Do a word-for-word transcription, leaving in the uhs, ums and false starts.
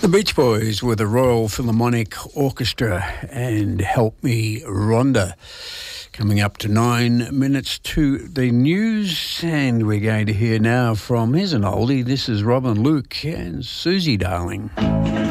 The Beach Boys with the Royal Philharmonic Orchestra and Help Me Rhonda. Coming up to nine minutes to the news, and we're going to hear now from, here's an oldie, this is Robin Luke and Susie Darling.